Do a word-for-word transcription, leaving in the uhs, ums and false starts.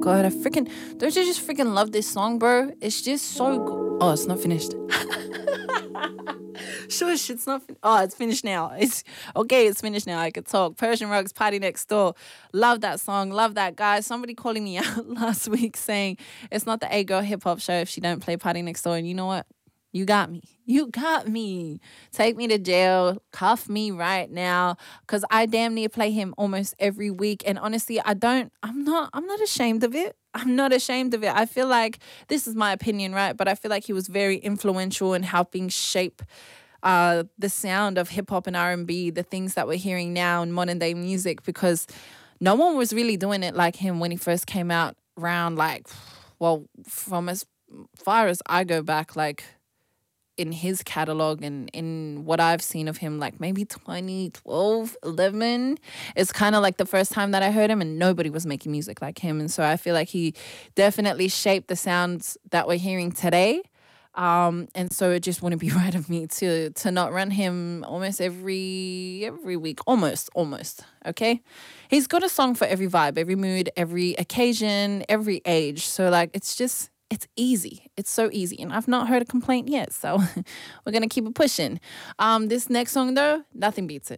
god, I freaking don't you just freaking love this song, bro? It's just so good. Oh, it's not finished. Shush, it's not. Fin- oh, it's finished now. It's okay. It's finished now. I could talk. Persian Rugs, Party Next Door. Love that song. Love that guy. Somebody calling me out last week saying it's not the A Girl Hip Hop Show if she don't play Party Next Door. And you know what? You got me. You got me. Take me to jail. Cuff me right now. Cause I damn near play him almost every week. And honestly, I don't. I'm not. I'm not ashamed of it. I'm not ashamed of it. I feel like this is my opinion, right? But I feel like he was very influential in helping shape uh, the sound of hip hop and R and B, the things that we're hearing now in modern day music, because no one was really doing it like him when he first came out around, like, well, from as far as I go back, like in his catalog and in what I've seen of him, like maybe twenty twelve, eleven, it's kind of like the first time that I heard him, and nobody was making music like him. And so I feel like he definitely shaped the sounds that we're hearing today. Um, and so it just wouldn't be right of me to to not run him almost every every week, almost, almost. Okay, he's got a song for every vibe, every mood, every occasion, every age. So like, it's just it's easy. It's so easy, and I've not heard a complaint yet. So we're gonna keep it pushing. Um, this next song though, nothing beats it.